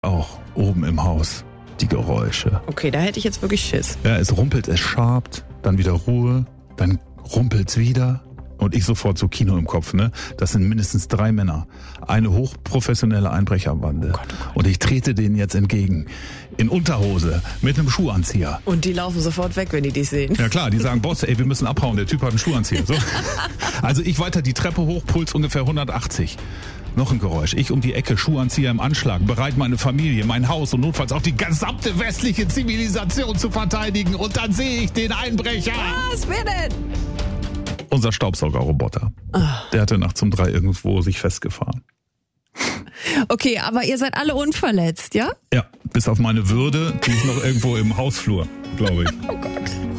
auch oben im Haus die Geräusche. Okay, da hätte ich jetzt wirklich Schiss. Ja, es rumpelt, es schabt, dann wieder Ruhe, dann rumpelt's wieder. Und ich sofort so Kino im Kopf, ne? Das sind mindestens 3 Männer. Eine hochprofessionelle Einbrecherbande. Oh Gott. Und ich trete denen jetzt entgegen. In Unterhose, mit einem Schuhanzieher. Und die laufen sofort weg, wenn die dich sehen. Ja klar, die sagen, Boss, ey, wir müssen abhauen, der Typ hat einen Schuhanzieher. So. Also ich weiter die Treppe hoch, Puls ungefähr 180. Noch ein Geräusch. Ich um die Ecke, Schuhanzieher im Anschlag, bereit meine Familie, mein Haus und notfalls auch die gesamte westliche Zivilisation zu verteidigen. Und dann sehe ich den Einbrecher. Was, wer denn? Unser Staubsaugerroboter. Der hatte nachts um 3 irgendwo sich festgefahren. Okay, aber ihr seid alle unverletzt, ja? Ja, bis auf meine Würde, die ist noch irgendwo im Hausflur, glaube ich. Oh Gott.